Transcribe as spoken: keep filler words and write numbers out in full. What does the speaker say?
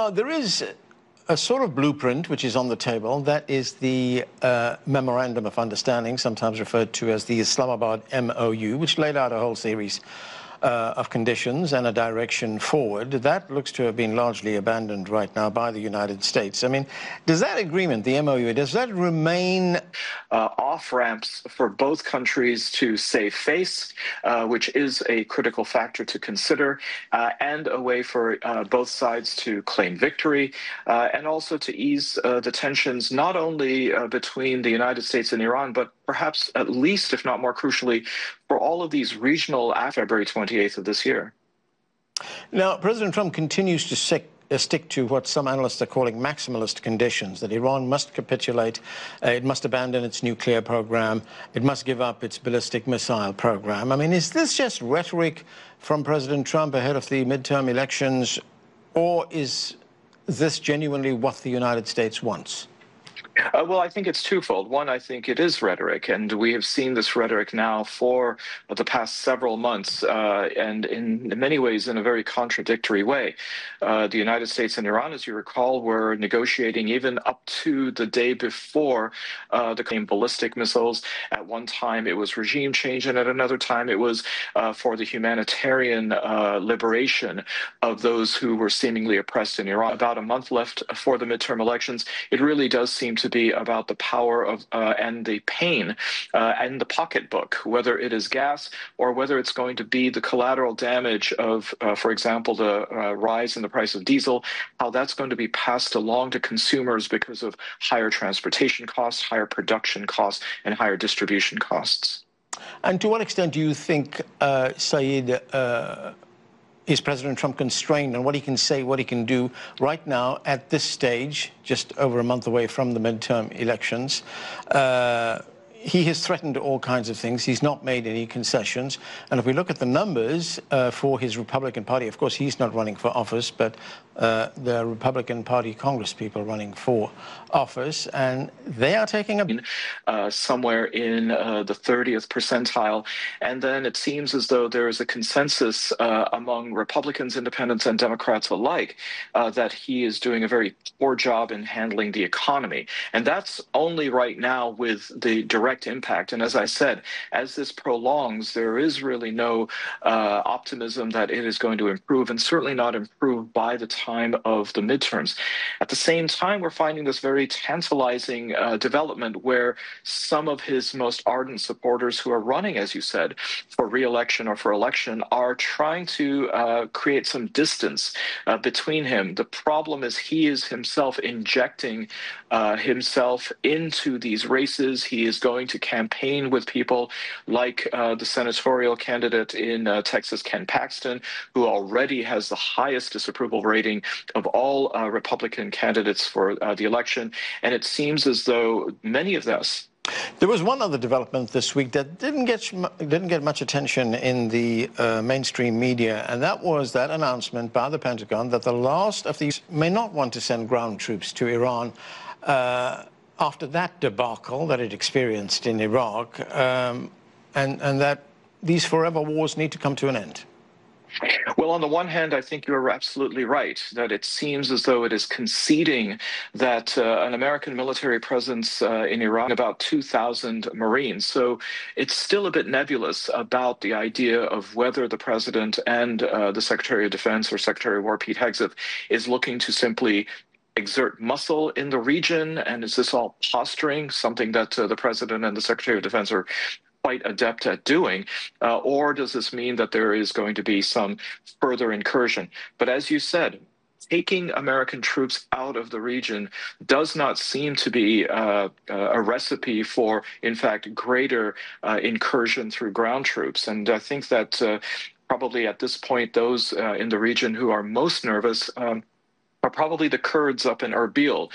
Now, there is a sort of blueprint which is on the table. That is the uh, Memorandum of Understanding, sometimes referred to as the Islamabad M O U, which laid out a whole series uh, of conditions and a direction forward. That looks to have been largely abandoned right now by the United States. I mean, does that agreement, the M O U, does that remain uh, off-ramps for both countries to save face, uh, which is a critical factor to consider, uh, and a way for uh, both sides to claim victory, uh, and also to ease uh, the tensions not only uh, between the United States and Iran, but perhaps at least, if not more crucially, for all of these regional after February twenty-eighth of this year. Now, President Trump continues to stick, uh, stick to what some analysts are calling maximalist conditions, that Iran must capitulate, uh, it must abandon its nuclear program, it must give up its ballistic missile program. I mean, is this just rhetoric from President Trump ahead of the midterm elections, or is this genuinely what the United States wants? Uh, well, I think it's twofold. One, I think it is rhetoric, and we have seen this rhetoric now for the past several months, uh, and in many ways in a very contradictory way. Uh, the United States and Iran, as you recall, were negotiating even up to the day before uh, the ballistic missiles. At one time, it was regime change, and at another time, it was uh, for the humanitarian uh, liberation of those who were seemingly oppressed in Iran. About a month left for the midterm elections. It really does seem to be about the power of uh, and the pain uh, and the pocketbook, whether it is gas or whether it's going to be the collateral damage of, uh, for example, the uh, rise in the price of diesel, how that's going to be passed along to consumers because of higher transportation costs, higher production costs, and higher distribution costs. And to what extent do you think, uh, Saeed, uh, is President Trump constrained on what he can say, what he can do right now at this stage, just over a month away from the midterm elections? Uh, he has threatened all kinds of things. He's not made any concessions. And if we look at the numbers uh, for his Republican Party, of course, he's not running for office, but uh, the Republican Party Congress people running for office, and they are taking a... Uh, somewhere in uh, the thirtieth percentile. And then it seems as though there is a consensus uh, among Republicans, independents, and Democrats alike uh, that he is doing a very poor job in handling the economy. And that's only right now with the direct impact. And as I said, as this prolongs, there is really no uh, optimism that it is going to improve, and certainly not improve by the time of the midterms. At the same time, we're finding this very tantalizing uh, development where some of his most ardent supporters who are running, as you said, for re-election or for election are trying to uh, create some distance uh, between him. The problem is he is himself injecting uh, himself into these races. He is going to campaign with people like uh, the senatorial candidate in uh, Texas, Ken Paxton, who already has the highest disapproval rating of all uh, Republican candidates for uh, the election. And it seems as though many of us There was one other development this week that didn't get didn't get much attention in the uh, mainstream media, and that was that announcement by the Pentagon that the last of these may not want to send ground troops to Iran uh, after that debacle that it experienced in Iraq, um, and, and that these forever wars need to come to an end. Well, on the one hand, I think you're absolutely right, that it seems as though it is conceding that uh, an American military presence uh, in Iran, about two thousand Marines. So it's still a bit nebulous about the idea of whether the president and uh, the Secretary of Defense or Secretary of War Pete Hegseth is looking to simply exert muscle in the region. And is this all posturing, something that uh, the president and the Secretary of Defense are quite adept at doing, uh, or does this mean that there is going to be some further incursion? But as you said, taking American troops out of the region does not seem to be uh, a recipe for, in fact, greater uh, incursion through ground troops. And I think that uh, probably at this point, those uh, in the region who are most nervous um, are probably the Kurds up in Erbil.